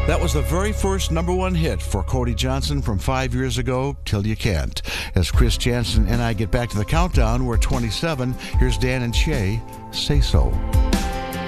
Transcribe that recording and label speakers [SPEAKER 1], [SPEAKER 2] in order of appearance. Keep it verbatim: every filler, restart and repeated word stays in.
[SPEAKER 1] That was the very first number one hit for Cody Johnson from five years ago, Till You Can't. As Chris Jansen and I get back to the countdown, we're twenty-seven. Here's Dan and Shay, Say So.